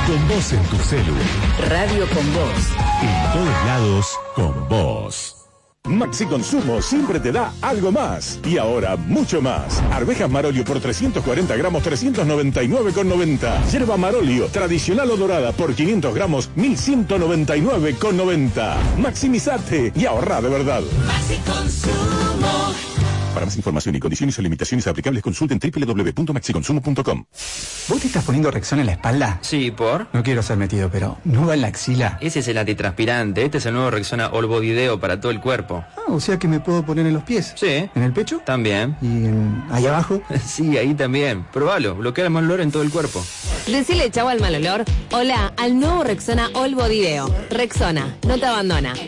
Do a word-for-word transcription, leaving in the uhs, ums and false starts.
Con vos en tu celu. Radio con vos. En todos lados, con vos. Maxi Consumo siempre te da algo más. Y ahora, mucho más. Arvejas Marolio por trescientos cuarenta gramos, trescientos noventa y nueve con noventa. Yerba Marolio, tradicional o dorada, por quinientos gramos, mil ciento noventa y nueve con noventa. Maximizate y ahorra de verdad. Maxi Consumo. Para más información y condiciones o limitaciones aplicables, consulten doble u doble u doble u punto maxi consumo punto com. ¿Vos te estás poniendo Rexona en la espalda? Sí, ¿por? No quiero ser metido, pero ¿no va en la axila? Ese es el antitranspirante. Este es el nuevo Rexona All Body Deo para todo el cuerpo. Ah, o sea que me puedo poner en los pies. Sí. ¿En el pecho? También. ¿Y en... ahí abajo? Sí, ahí también. Probalo. Bloquea el mal olor en todo el cuerpo. Decile chau al mal olor. Hola al nuevo Rexona All Body Deo. Rexona, no te abandona.